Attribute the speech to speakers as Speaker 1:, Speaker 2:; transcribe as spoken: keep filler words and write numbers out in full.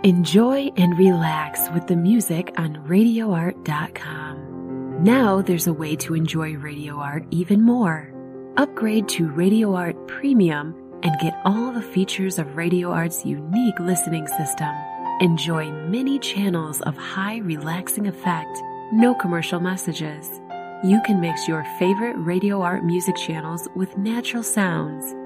Speaker 1: Enjoy and relax with the music on radio art dot com. Now there's a way to enjoy Radio Art even more. Upgrade to Radio Art Premium and get all the features of Radio Art's unique listening system. Enjoy many channels of high relaxing effect, no commercial messages. You can mix your favorite Radio Art music channels with natural sounds